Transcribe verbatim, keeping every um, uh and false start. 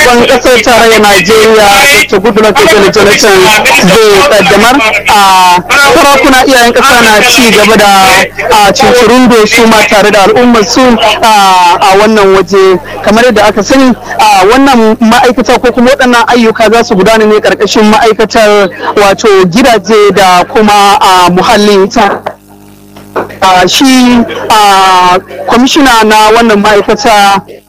shugaban kasar tarayyar Najeriya Doctor Goodluck Ebele Jonathan zai kaddamar a sarakuna iyayen kasa na ci gaba da a cincirundo su ma tare da al'ummar su a wannan waje kamar yadda aka sani a wannan ma'aikata ko kuma waɗannan ayyuka za su gudana ne karkashin ma'aikatar wato gidaje da kuma a muhalli ta shi a kwamishina na wannan ma'aikata